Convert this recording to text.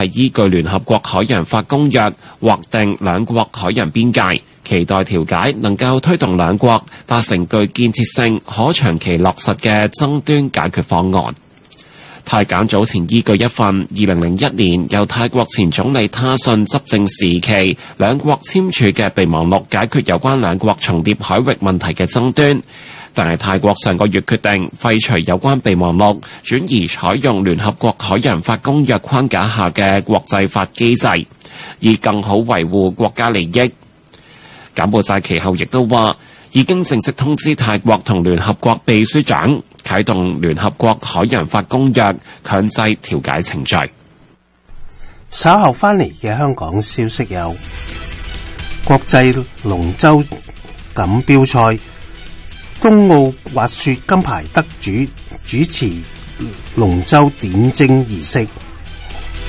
依據聯合國海洋法公約劃定兩國海洋邊界，期待調解能夠推動兩國達成具建設性、可長期落實嘅爭端解決方案。泰柬早前依據一份2001年由泰國前總理他信執政時期兩國簽署嘅備忘錄，解決有關兩國重疊海域問題嘅爭端。但係泰國上個月決定廢除有關備忘錄，轉而採用聯合國海洋法公約框架下嘅國際法機制，以更好維護國家利益。柬埔寨其後亦都話，已經正式通知泰國同聯合國秘書長，啟動聯合國海洋法公約強制調解程序。 稍後翻嚟嘅香港消息有：國際龍舟錦標賽，東奧滑雪金牌得主主持龍舟點睛儀式。